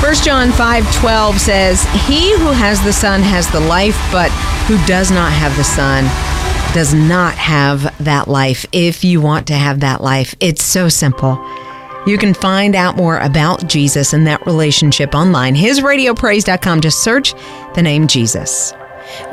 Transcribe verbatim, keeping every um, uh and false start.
First John five twelve says, "He who has the Son has the life, but who does not have the Son does not have that life." If you want to have that life, it's so simple. You can find out more about Jesus and that relationship online. his radio praise dot com. Just search the name Jesus.